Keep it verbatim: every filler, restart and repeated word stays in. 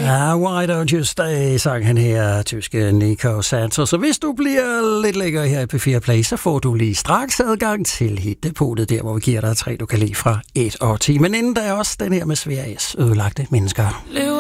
Ah, why don't you stay, sang han her, tyske Nico Santos. Så hvis du bliver lidt lækker her i P fire Play, så får du lige straks adgang til hitdepotet, der hvor vi giver dig tre, du kan lide fra et og ti. Men inden der er også den her med Sveriges ødelagte mennesker.